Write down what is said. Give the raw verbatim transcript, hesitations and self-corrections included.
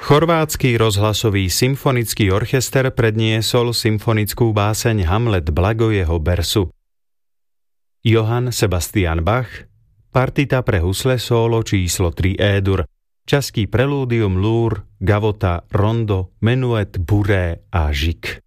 Chorvátsky rozhlasový symfonický orchester predniesol symfonickú báseň Hamlet Blagojeho Bersu. Johann Sebastian Bach, partita pre husle solo číslo tri E-dur, český prelúdium Lúr, Gavota, Rondo, Menuet, Buré a Žik.